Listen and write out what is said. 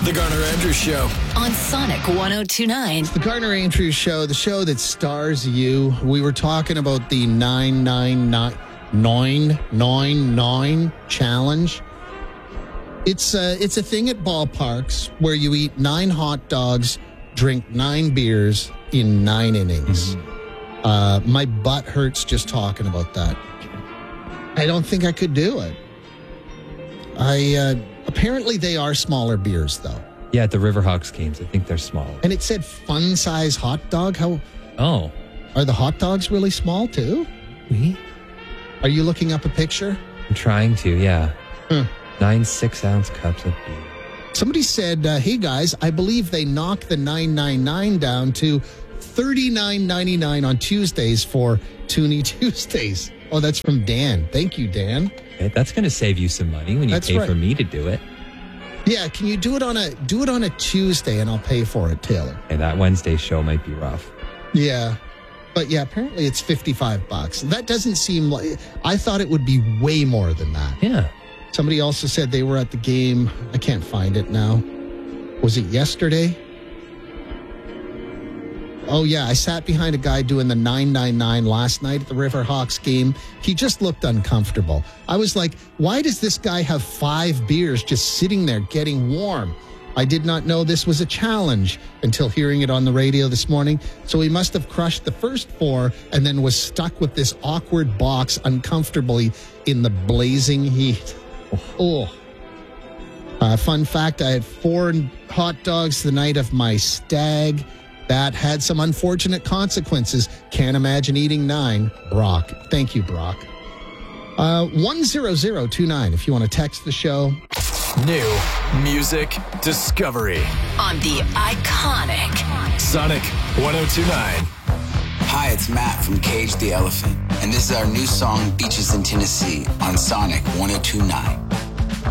The Garner Andrews Show. On Sonic 102.9. The Garner Andrews Show, the show that stars you. We were talking about the 999 challenge. It's a thing at ballparks where you eat 9 hot dogs, drink 9 beers in 9 innings. My butt hurts just talking about that. I don't think I could do it. Apparently they are smaller beers, though. Yeah, at the Riverhawks games, I think they're small. And it said fun size hot dog. Oh. Are the hot dogs really small, too? Are you looking up a picture? I'm trying to, yeah. 9 6-ounce cups of beer. Somebody said, hey, guys, I believe they knocked the 999 down to $39.99 on Tuesdays for Toonie Tuesdays. Oh, that's from Dan. Thank you, Dan. Okay, that's going to save you some money when you pay for me to do it. Yeah, can you do it on a Tuesday and I'll pay for it, Taylor? Okay, that Wednesday show might be rough. Yeah. But yeah, apparently it's $55. That doesn't seem like... I thought it would be way more than that. Yeah. Somebody also said they were at the game. I can't find it now. Was it yesterday? Oh, yeah. I sat behind a guy doing the 999 last night at the Riverhawks game. He just looked uncomfortable. I was like, why does this guy have 5 beers just sitting there getting warm? I did not know this was a challenge until hearing it on the radio this morning. So he must have crushed the first 4 and then was stuck with this awkward box uncomfortably in the blazing heat. Oh. Fun fact, I had 4 hot dogs the night of my stag. That had some unfortunate consequences. Can't imagine eating 9. Brock. Thank you, Brock. 10029 if you want to text the show. New music discovery. On the iconic Sonic 102.9. Hi, it's Matt from Cage the Elephant, and this is our new song, Beaches in Tennessee, on Sonic 102.9.